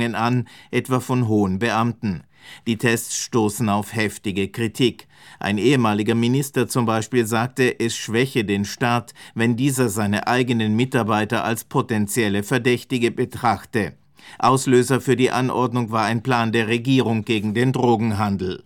Testungen an, etwa von hohen Beamten. Die Tests stoßen auf heftige Kritik. Ein ehemaliger Minister zum Beispiel sagte, es schwäche den Staat, wenn dieser seine eigenen Mitarbeiter als potenzielle Verdächtige betrachte. Auslöser für die Anordnung war ein Plan der Regierung gegen den Drogenhandel.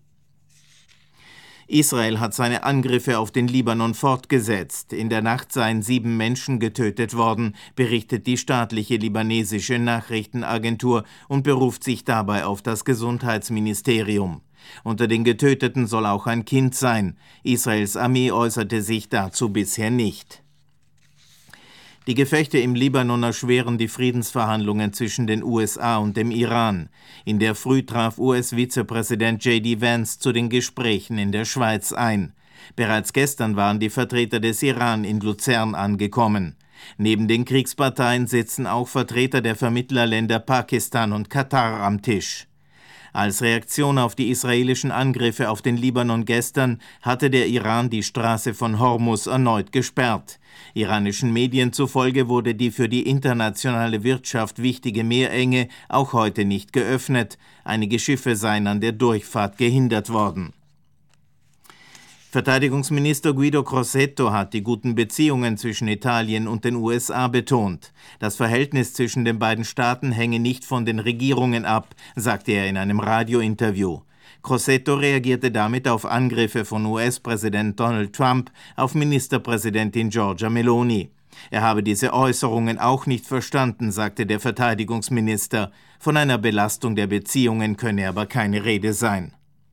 Israel hat seine Angriffe auf den Libanon fortgesetzt. In der Nacht seien 7 Menschen getötet worden, berichtet die staatliche libanesische Nachrichtenagentur und beruft sich dabei auf das Gesundheitsministerium. Unter den Getöteten soll auch ein Kind sein. Israels Armee äußerte sich dazu bisher nicht. Die Gefechte im Libanon erschweren die Friedensverhandlungen zwischen den USA und dem Iran. In der Früh traf US-Vizepräsident J.D. Vance zu den Gesprächen in der Schweiz ein. Bereits gestern waren die Vertreter des Iran in Luzern angekommen. Neben den Kriegsparteien sitzen auch Vertreter der Vermittlerländer Pakistan und Katar am Tisch. Als Reaktion auf die israelischen Angriffe auf den Libanon gestern hatte der Iran die Straße von Hormuz erneut gesperrt. Iranischen Medien zufolge wurde die für die internationale Wirtschaft wichtige Meerenge auch heute nicht geöffnet. Einige Schiffe seien an der Durchfahrt gehindert worden. Verteidigungsminister Guido Crosetto hat die guten Beziehungen zwischen Italien und den USA betont. Das Verhältnis zwischen den beiden Staaten hänge nicht von den Regierungen ab, sagte er in einem Radiointerview. Crosetto reagierte damit auf Angriffe von US-Präsident Donald Trump auf Ministerpräsidentin Giorgia Meloni. Er habe diese Äußerungen auch nicht verstanden, sagte der Verteidigungsminister. Von einer Belastung der Beziehungen könne aber keine Rede sein.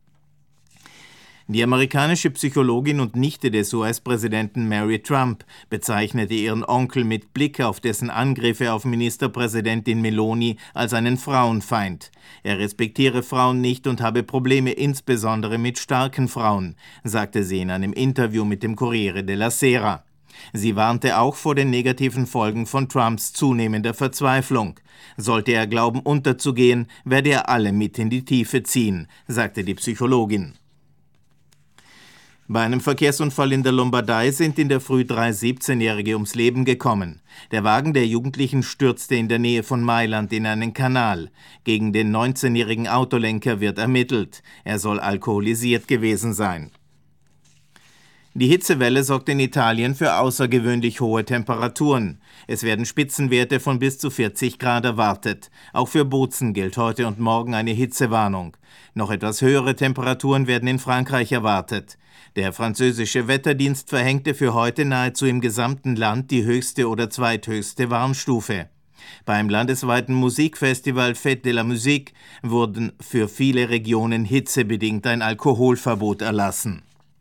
Die amerikanische Psychologin und Nichte des US-Präsidenten Mary Trump bezeichnete ihren Onkel mit Blick auf dessen Angriffe auf Ministerpräsidentin Meloni als einen Frauenfeind. Er respektiere Frauen nicht und habe Probleme insbesondere mit starken Frauen, sagte sie in einem Interview mit dem Corriere della Sera. Sie warnte auch vor den negativen Folgen von Trumps zunehmender Verzweiflung. Sollte er glauben, unterzugehen, werde er alle mit in die Tiefe ziehen, sagte die Psychologin. Bei einem Verkehrsunfall in der Lombardei sind in der Früh 3 17-Jährige ums Leben gekommen. Der Wagen der Jugendlichen stürzte in der Nähe von Mailand in einen Kanal. Gegen den 19-jährigen Autolenker wird ermittelt. Er soll alkoholisiert gewesen sein. Die Hitzewelle sorgt in Italien für außergewöhnlich hohe Temperaturen. Es werden Spitzenwerte von bis zu 40 Grad erwartet. Auch für Bozen gilt heute und morgen eine Hitzewarnung. Noch etwas höhere Temperaturen werden in Frankreich erwartet. Der französische Wetterdienst verhängte für heute nahezu im gesamten Land die höchste oder zweithöchste Warnstufe. Beim landesweiten Musikfestival Fête de la Musique wurden für viele Regionen hitzebedingt ein Alkoholverbot erlassen.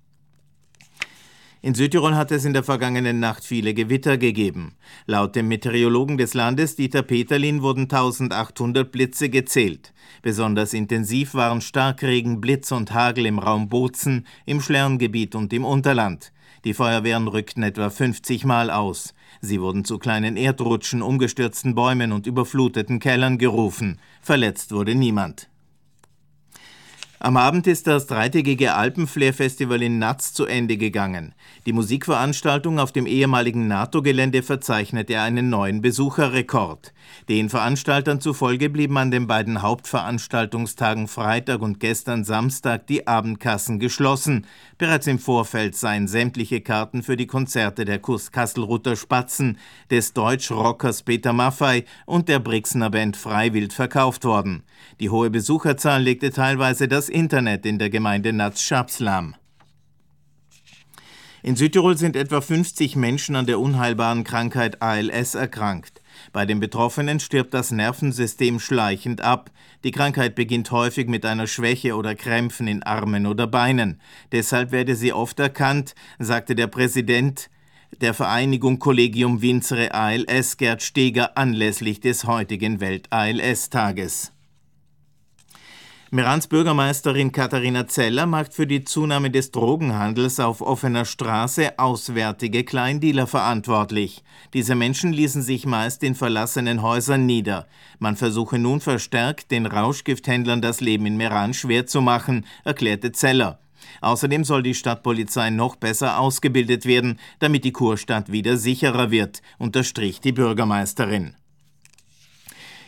In Südtirol hat es in der vergangenen Nacht viele Gewitter gegeben. Laut dem Meteorologen des Landes, Dieter Peterlin, wurden 1800 Blitze gezählt. Besonders intensiv waren Starkregen, Blitz und Hagel im Raum Bozen, im Schlerngebiet und im Unterland. Die Feuerwehren rückten etwa 50 Mal aus. Sie wurden zu kleinen Erdrutschen, umgestürzten Bäumen und überfluteten Kellern gerufen. Verletzt wurde niemand. Am Abend ist das dreitägige Alpenflair-Festival in Natz zu Ende gegangen. Die Musikveranstaltung auf dem ehemaligen NATO-Gelände verzeichnete einen neuen Besucherrekord. Den Veranstaltern zufolge blieben an den beiden Hauptveranstaltungstagen Freitag und gestern Samstag die Abendkassen geschlossen. Bereits im Vorfeld seien sämtliche Karten für die Konzerte der Kastelruther Spatzen, des Deutsch-Rockers Peter Maffay und der Brixner Band Freiwild verkauft worden. Die hohe Besucherzahl legte teilweise das Internet in der Gemeinde Natz-Schaps lahm. In Südtirol sind etwa 50 Menschen an der unheilbaren Krankheit ALS erkrankt. Bei den Betroffenen stirbt das Nervensystem schleichend ab. Die Krankheit beginnt häufig mit einer Schwäche oder Krämpfen in Armen oder Beinen. Deshalb werde sie oft erkannt, sagte der Präsident der Vereinigung Collegium Vincere ALS, Gerd Steger, anlässlich des heutigen Welt-ALS-Tages. Merans Bürgermeisterin Katharina Zeller macht für die Zunahme des Drogenhandels auf offener Straße auswärtige Kleindealer verantwortlich. Diese Menschen ließen sich meist in verlassenen Häusern nieder. Man versuche nun verstärkt, den Rauschgifthändlern das Leben in Meran schwer zu machen, erklärte Zeller. Außerdem soll die Stadtpolizei noch besser ausgebildet werden, damit die Kurstadt wieder sicherer wird, unterstrich die Bürgermeisterin.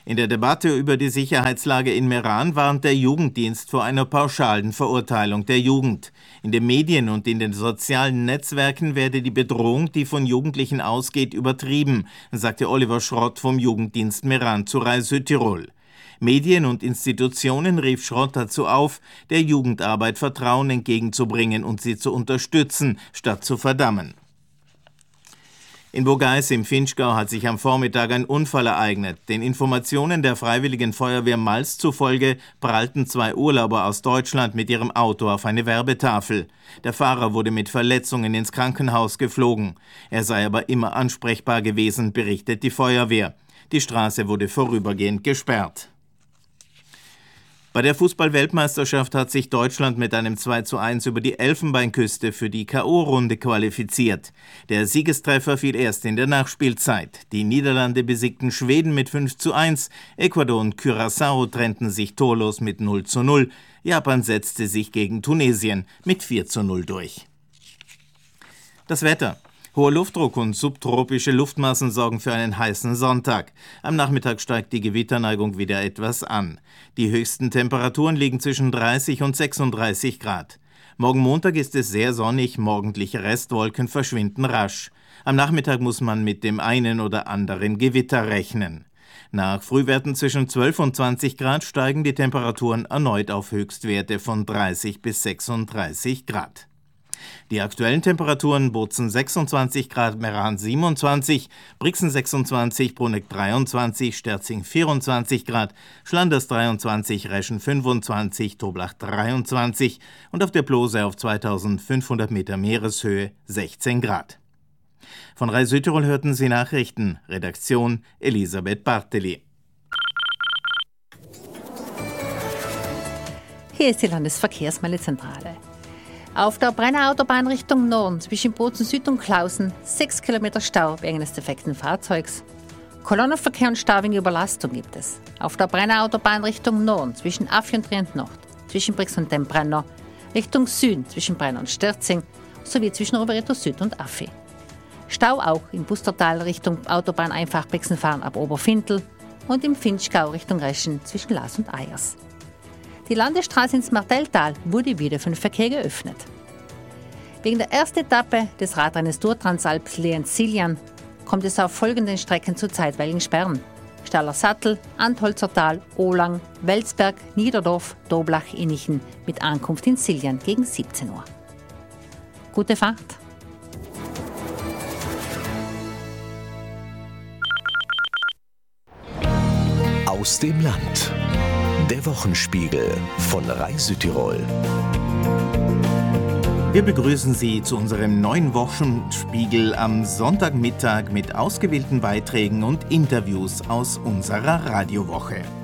In der Debatte über die Sicherheitslage in Meran warnt der Jugenddienst vor einer pauschalen Verurteilung der Jugend. In den Medien und in den sozialen Netzwerken werde die Bedrohung, die von Jugendlichen ausgeht, übertrieben, sagte Oliver Schrott vom Jugenddienst Meran zu Rai Südtirol. Medien und Institutionen rief Schrott dazu auf, der Jugendarbeit Vertrauen entgegenzubringen und sie zu unterstützen, statt zu verdammen. In Burgeis im Vinschgau hat sich am Vormittag ein Unfall ereignet. Den Informationen der Freiwilligen Feuerwehr Mals zufolge prallten 2 Urlauber aus Deutschland mit ihrem Auto auf eine Werbetafel. Der Fahrer wurde mit Verletzungen ins Krankenhaus geflogen. Er sei aber immer ansprechbar gewesen, berichtet die Feuerwehr. Die Straße wurde vorübergehend gesperrt. Bei der Fußball-Weltmeisterschaft hat sich Deutschland mit einem 2:1 über die Elfenbeinküste für die K.O.-Runde qualifiziert. Der Siegestreffer fiel erst in der Nachspielzeit. Die Niederlande besiegten Schweden mit 5:1, Ecuador und Curaçao trennten sich torlos mit 0:0. Japan setzte sich gegen Tunesien mit 4:0 durch. Das Wetter. Hoher Luftdruck und subtropische Luftmassen sorgen für einen heißen Sonntag. Am Nachmittag steigt die Gewitterneigung wieder etwas an. Die höchsten Temperaturen liegen zwischen 30 und 36 Grad. Morgen Montag ist es sehr sonnig, morgendliche Restwolken verschwinden rasch. Am Nachmittag muss man mit dem einen oder anderen Gewitter rechnen. Nach Frühwerten zwischen 12 und 20 Grad steigen die Temperaturen erneut auf Höchstwerte von 30 bis 36 Grad. Die aktuellen Temperaturen: Bozen 26 Grad, Meran 27, Brixen 26, Bruneck 23, Sterzing 24 Grad, Schlanders 23, Reschen 25, Toblach 23 und auf der Plose auf 2500 Meter Meereshöhe 16 Grad. Von Rai Südtirol hörten Sie Nachrichten. Redaktion Elisabeth Barteli. Hier ist die Landesverkehrsmeldezentrale. Auf der Brenner Autobahn Richtung Norden zwischen Bozen Süd und Klausen 6 Kilometer Stau wegen eines defekten Fahrzeugs. Kolonnenverkehr und Stau wegen Überlastung gibt es. Auf der Brenner Autobahn Richtung Norden zwischen Affi und Trient Nord, zwischen Brix und dem Brenner, Richtung Süden zwischen Brenner und Sterzing sowie zwischen Rovereto Süd und Affi. Stau auch im Bustertal Richtung Autobahn Einfach Brixenfahren ab Oberfintel und im Vinschgau Richtung Reschen zwischen Laas und Eyers. Die Landesstraße ins Martelltal wurde wieder für den Verkehr geöffnet. Wegen der ersten Etappe des Radrenns Tour Transalp Lehen-Siljan kommt es auf folgenden Strecken zu zeitweiligen Sperren: Staller Sattel, Antholzertal, Ohlang, Welsberg, Niederdorf, Doblach, Innichen mit Ankunft in Siljan gegen 17 Uhr. Gute Fahrt! Aus dem Land. Der Wochenspiegel von Rai Südtirol. Wir begrüßen Sie zu unserem neuen Wochenspiegel am Sonntagmittag mit ausgewählten Beiträgen und Interviews aus unserer Radiowoche.